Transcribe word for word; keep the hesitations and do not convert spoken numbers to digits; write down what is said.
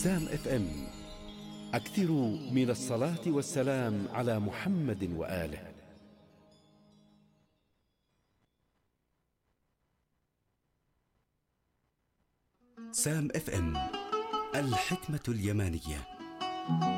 سام اف ام. أكثروا من الصلاة والسلام على محمد وآله. سام اف ام، الحكمة اليمانية.